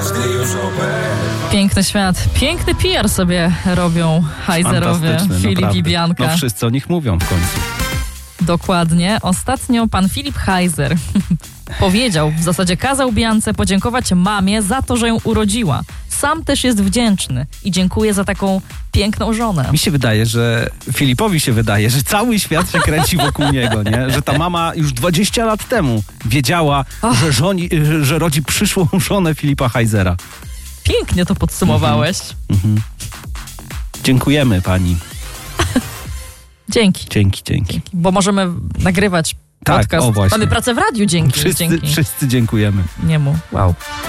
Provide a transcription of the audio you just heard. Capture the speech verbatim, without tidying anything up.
Piękny świat, piękny P R sobie robią Heiserowie, Filip naprawdę. I Bianka. No wszyscy o nich mówią w końcu. Dokładnie. Ostatnio pan Filip Heiser powiedział, w zasadzie kazał Biance podziękować mamie za to, że ją urodziła. Sam też jest wdzięczny i dziękuję za taką piękną żonę. Mi się wydaje, że Filipowi się wydaje, że cały świat się kręci wokół niego, nie? Że ta mama już dwadzieścia lat temu wiedziała, że, żoni, że rodzi przyszłą żonę Filipa Heisera. Pięknie to podsumowałeś. Mhm. Mhm. Dziękujemy pani. Dzięki. Dzięki, dzięki. Dzięki. Bo możemy nagrywać tak, podcast. O właśnie. Mamy pracę w radiu dzięki. Wszyscy, dzięki. wszyscy dziękujemy. Niemu. Wow.